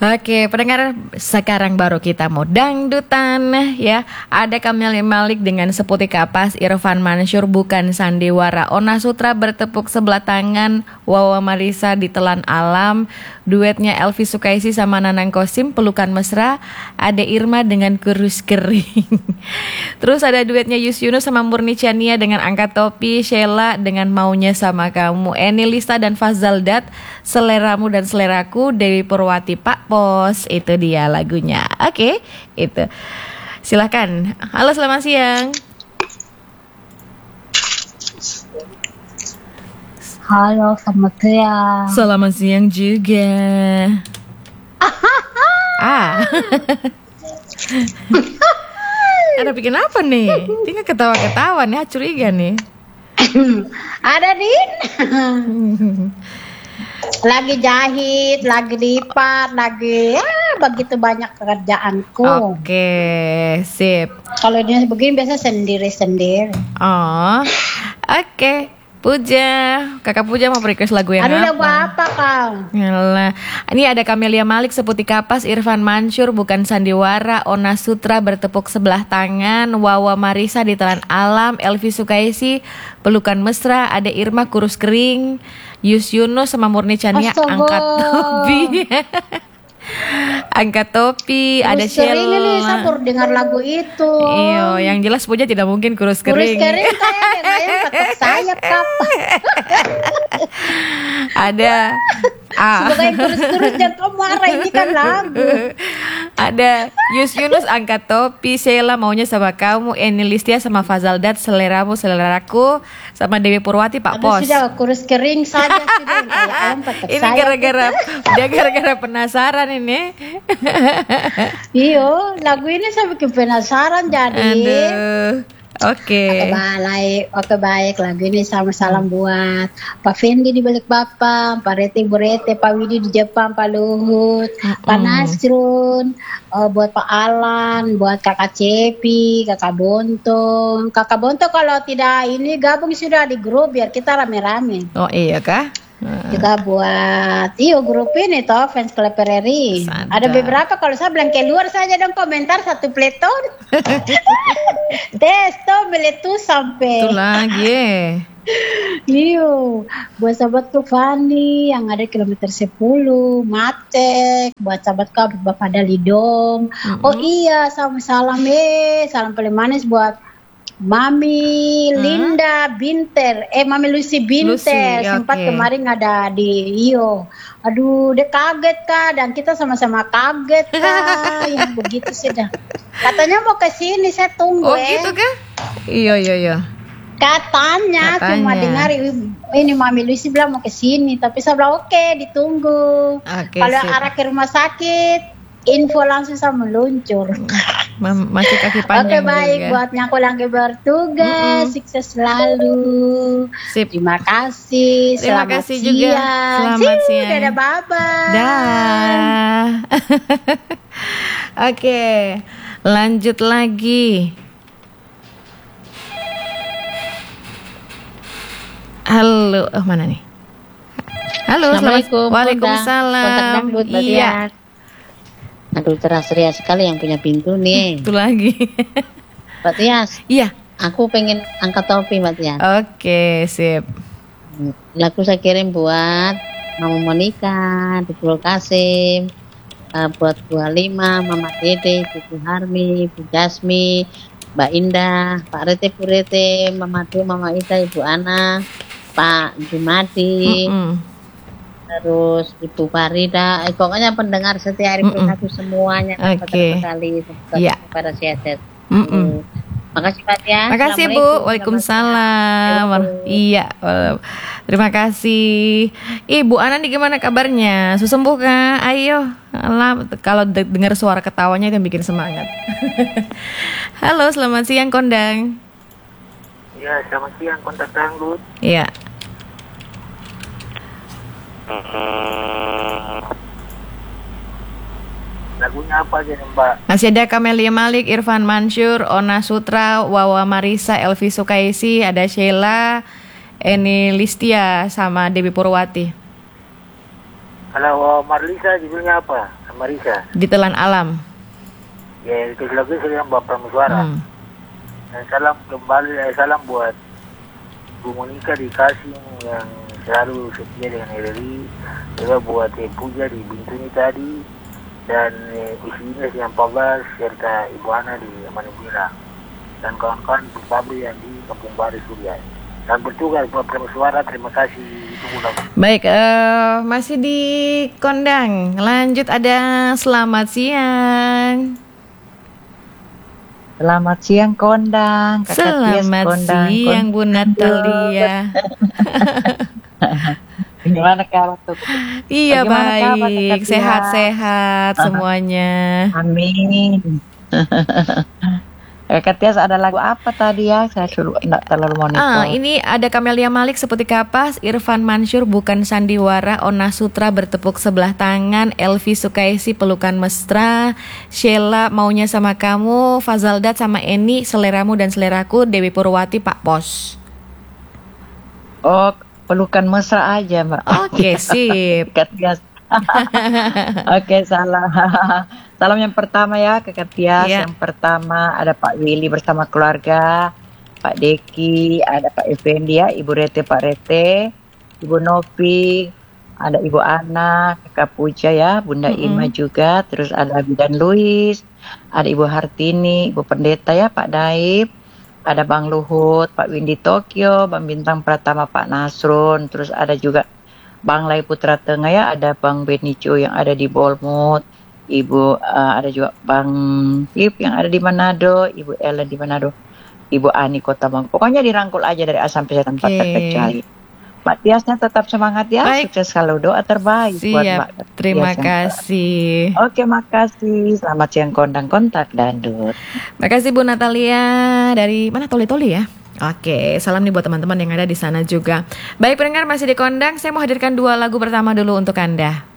Oke, pendengar, sekarang baru kita mau dangdutan ya. Ada Camelia Malik dengan Seputih Kapas, Irfan Mansur Bukan Sandiwara, Ona Sutra Bertepuk Sebelah Tangan, Wawa Marisa Ditelan Alam, duetnya Elvi Sukaisi sama Nanang Kosim Pelukan Mesra, ada Irma dengan Kurus Kering. Terus ada duetnya Yus Yunus sama Murni Chania dengan Angkat Topi, Sheila dengan Maunya Sama Kamu, Eni Lista dan Fazal Dat, Seleramu dan Seleraku, Dewi Purwati Pak Pos. Itu dia lagunya. Oke, itu. Silakan. Halo, selamat siang. Halo, selamat siang. Selamat siang juga. Ada bikin apa nih? Tinggal ketawa-ketawa nih, curiga nih. Ada Din. Lagi jahit, lagi lipat, lagi begitu banyak pekerjaanku. Oke, sip. Kalau dia begini biasa sendiri-sendiri. Oh, oke. Puja, kakak Puja mau request lagu yang Aduh, apa? lagu apa Kang? Yalah. Ini ada Camelia Malik, Seputih Kapas, Irfan Mansur Bukan Sandiwara, Ona Sutra Bertepuk Sebelah Tangan, Wawa Marisa Ditelan Alam, Elvi Sukaisi Pelukan Mesra, ada Irma Kurus Kering, Yus Yunus sama Murni Chania Angkat Topi. Angkat Topi, ada Sheila. Kurus kering ini saya baru dengar lagu itu. Iyo, yang jelas Puja tidak mungkin kurus kering. Kurus kering kayak patok sayap kapan. Ada sebagai kurus-kurus jangan marah, ini kan lagu. Ada Yus Yunus Angkat Topi, Sheila Maunya Sama Kamu, Eni Listia sama Fazal Dat, Seleramu Seleraku, sama Dewi Purwati Pak Pos. Sudah kurus kering saja sudah. Ini gara-gara penasaran ini. Iyo, lagu ini saya bikin penasaran jadi. Aduh. Oke. Oke baik, lagu ini sama salam buat Pak Fendi di Balikpapan, Pak Rete Bu Rete, Pak Widi di Jepang, Pak Luhut, Pak Nasrun, buat Pak Alan, buat Kakak Cepi, Kakak Bontong. Kakak Bontong kalau tidak ini gabung sudah di grup biar kita rame-rame. Oh iya kah? Juga buat grup ini toh fans Club RRI. Ada beberapa kalau saya bilang keluar saja dong komentar satu peleton. Tes toh beletu sampai. Itu lagi. Iyo, buat sahabatku Fani yang ada kilometer 10, Matek, buat sahabatku Bapak Dalidom. Oh iya, salam salam paling manis buat Mami Linda Binter, Mami Lucy Binter, sempat kemarin ada di Iyo. Aduh, dia kaget kak, dan kita sama-sama kaget kak, yang begitu sudah. Katanya mau ke sini, saya tunggu. Oh gitu kah? Iya. Katanya, cuma dengar ini Mami Lucy bilang mau ke sini, tapi saya bilang oke, ditunggu. Kalau arah ke rumah sakit, info langsung saya meluncur. Masih kaki panjang. Oke baik juga. Buat yang lagi bertugas, sukses selalu. Sip. Terima kasih. Terima kasih juga. Selamat siang. Dadah, bye-bye. Dah. Oke, lanjut lagi. Halo, mana nih? Halo, Assalamualaikum. Waalaikumsalam. Iya. Aduh, teras-teriak sekali yang punya pintu nih. Itu lagi. Mbak Tias. Iya. Aku pengen angkat topi Mbak Tias. Oke, sip. Lagu saya kirim buat Mama Monika, Bu Kasim, buat Bu Halima, Mama Dede, Bu Harmi, Bu Jasmi, Mbak Indah, Pak Rete, Bu Rete, Mama Du, Mama Ida, Ibu Ana, Pak Jumadi. Terus Ibu Farida, pokoknya pendengar setia hari Bersatu semuanya sekali kepada sehat. Makasih Pak ya. Makasih Bu. Waalaikumsalam. Iya. Terima kasih. Ibu Ana nih gimana kabarnya? Sembuh kah? Ayo. Kalau dengar suara ketawanya itu bikin semangat. Halo, selamat siang Kondang. Iya, selamat siang Kontak Dangdut. Iya. Lagunya apa aja nih Mbak? Masih ada Camelia Malik, Irfan Mansur, Ona Sutra, Wawa Marisa, Elvi Sukaisi, ada Sheila, Eni Listia sama Dewi Purwati. Kalau Marlisa judulnya apa? Marisa. Ditelan alam. Ya, itu lagu saya yang Mbak Prameswara. Dan salam kembali, salam buat Bu Monica di Kasih yang selalu setia dengan RRI. Juga buat Puja di Bintuni tadi. Dan Ines yang 14 serta Ibu Ana di Manubira. Dan kawan-kawan Bu Fabri yang di Kampung Baru Surya. Dan bertugas buat Prameswara, terima kasih. Itu lagu. Baik, masih di Kondang. Lanjut ada selamat siang. Selamat siang Kondang. Kakak Tias, Selamat Kondang, siang Bu Natalia. Gimana kabar tuh? Iya Bagaimana kabar, Kakak baik, Tias? sehat-sehat semuanya. Amin. Kakak Tias ada lagu apa tadi ya? Saya suruh enggak terlalu monitor. Ini ada Camelia Malik Seperti Kapas, Irfan Mansur Bukan Sandiwara, Ona Sutra Bertepuk Sebelah Tangan, Elvi Sukaisi Pelukan Mesra, Sheila Maunya Sama Kamu, Fazaldat sama Eni Seleramu dan Seleraku, Dewi Purwati Pak Pos. Oh, pelukan mesra aja, Mbak. Oke, sip. Kakak Tias. Oke, salam. Salam yang pertama ya Kakak Tias. Iya. Yang pertama ada Pak Willy bersama keluarga, Pak Deki, ada Pak Effendi ya, Ibu Rete, Pak Rete, Ibu Novi, ada Ibu Ana, Kakak Puja ya, Bunda Ima juga, terus ada Bidan Luis, ada Ibu Hartini, Ibu Pendeta ya, Pak Daib, ada Bang Luhut, Pak Windy Tokyo, Bang Bintang Pratama, Pak Nasrun, terus ada juga Bang Lai Putra Tengah ya, ada Bang Benicio yang ada di Bolmut, Ibu ada juga Bang Ip yang ada di Manado, Ibu Ellen di Manado, Ibu Ani Kota Bang. Pokoknya dirangkul aja dari A sampai Z tanpa terkecuali. Mbak Tiasnya tetap semangat ya, Baik. sukses selalu, doa terbaik buat Siap, Mbak terima Tias yang kasih. Oke, makasih. Selamat siang Kondang Kontak Dandut. Makasih Bu Natalia dari mana Toli-Toli ya. Oke, salam nih buat teman-teman yang ada di sana juga. Baik pendengar masih di Kondang, saya mau hadirkan 2 lagu pertama dulu untuk Anda.